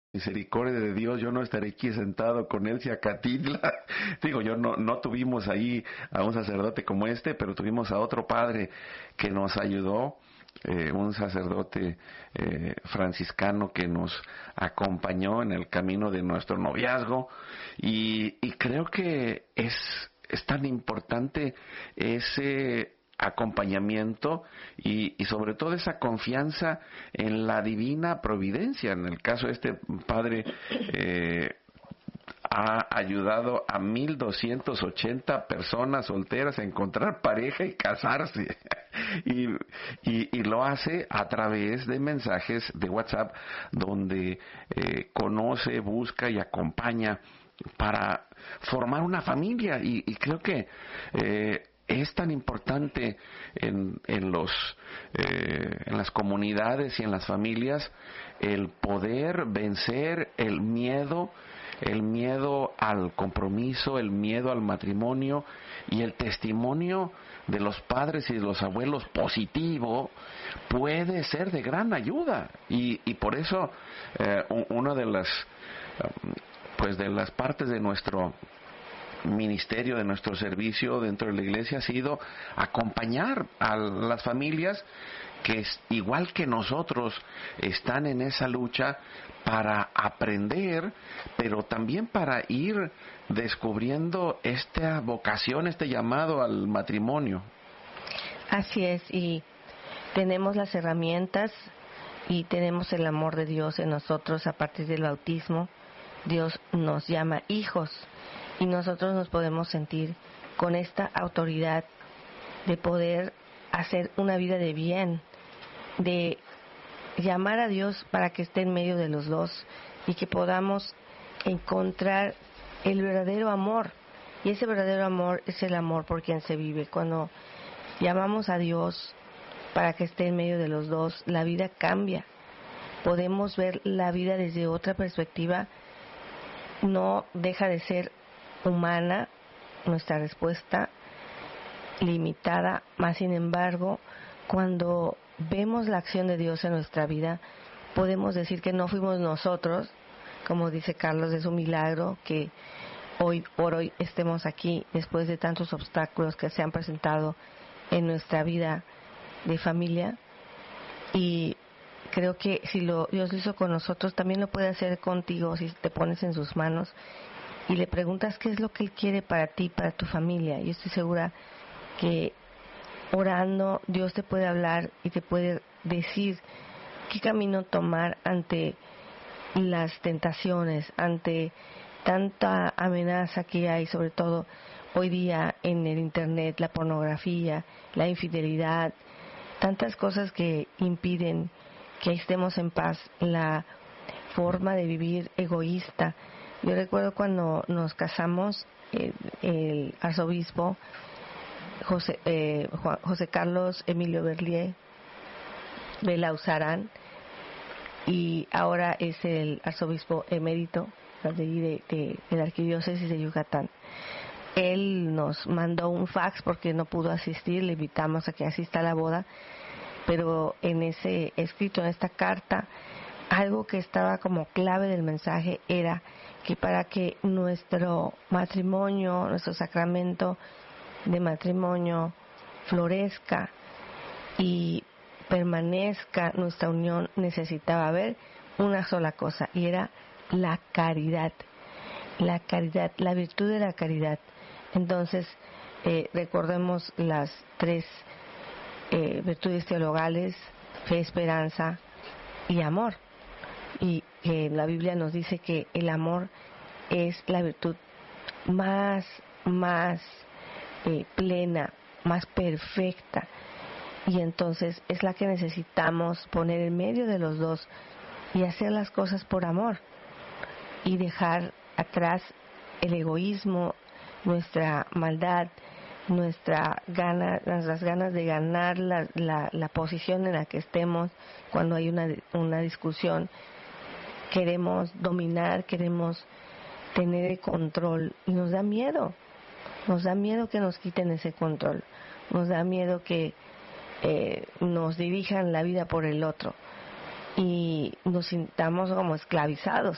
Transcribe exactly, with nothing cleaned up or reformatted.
misericordia de Dios, yo no estaré aquí sentado con Elsie Acatitla. Digo, yo no, no tuvimos ahí a un sacerdote como este, pero tuvimos a otro padre que nos ayudó, eh, un sacerdote eh, franciscano que nos acompañó en el camino de nuestro noviazgo, y, y creo que es, es tan importante ese acompañamiento y, y sobre todo esa confianza en la divina providencia. En el caso de este padre, eh, ha ayudado a mil doscientas ochenta personas solteras a encontrar pareja y casarse. y, y, y lo hace a través de mensajes de WhatsApp donde eh, conoce, busca y acompaña para formar una familia. Y, y creo que eh, es tan importante en, en los eh, en las comunidades y en las familias el poder vencer el miedo, el miedo al compromiso, el miedo al matrimonio, y el testimonio de los padres y de los abuelos positivo puede ser de gran ayuda. Y, y por eso eh, una de las pues de las partes de nuestro ministerio, de nuestro servicio dentro de la iglesia ha sido acompañar a las familias que igual que nosotros están en esa lucha para aprender, pero también para ir descubriendo esta vocación, este llamado al matrimonio. Así es, y tenemos las herramientas y tenemos el amor de Dios en nosotros a partir del bautismo. Dios nos llama hijos y nosotros nos podemos sentir con esta autoridad de poder hacer una vida de bien, de llamar a Dios para que esté en medio de los dos y que podamos encontrar el verdadero amor. Y ese verdadero amor es el amor por quien se vive. Cuando llamamos a Dios para que esté en medio de los dos, la vida cambia. Podemos ver la vida desde otra perspectiva. No deja de ser humana nuestra respuesta, limitada, más sin embargo, cuando vemos la acción de Dios en nuestra vida, podemos decir que no fuimos nosotros, como dice Carlos, es un milagro que hoy por hoy estemos aquí después de tantos obstáculos que se han presentado en nuestra vida de familia, y creo que si lo, Dios lo hizo con nosotros, también lo puede hacer contigo si te pones en sus manos y le preguntas qué es lo que Él quiere para ti, para tu familia. Yo estoy segura que orando Dios te puede hablar y te puede decir qué camino tomar ante las tentaciones, ante tanta amenaza que hay, sobre todo hoy día en el internet, la pornografía, la infidelidad, tantas cosas que impiden que estemos en paz, la forma de vivir egoísta. Yo recuerdo cuando nos casamos, el, el arzobispo José, eh, Juan, José Carlos Emilio Berlier de Lausarán, y ahora es el arzobispo emérito de, de, de, de la arquidiócesis de Yucatán. Él nos mandó un fax porque no pudo asistir, le invitamos a que asista a la boda, pero en ese escrito, en esta carta, algo que estaba como clave del mensaje era que para que nuestro matrimonio, nuestro sacramento de matrimonio florezca y permanezca nuestra unión, necesitaba haber una sola cosa, y era la caridad, la caridad, la virtud de la caridad. Entonces, eh, recordemos las tres eh, virtudes teologales: fe, esperanza y amor. Y eh, la Biblia nos dice que el amor es la virtud más, más eh, plena, más perfecta, y entonces es la que necesitamos poner en medio de los dos y hacer las cosas por amor y dejar atrás el egoísmo, nuestra maldad, nuestra gana, nuestras ganas de ganar la, la, la posición en la que estemos cuando hay una, una discusión. Queremos dominar, queremos tener el control y nos da miedo, nos da miedo que nos quiten ese control, nos da miedo que eh, nos dirijan la vida por el otro y nos sintamos como esclavizados.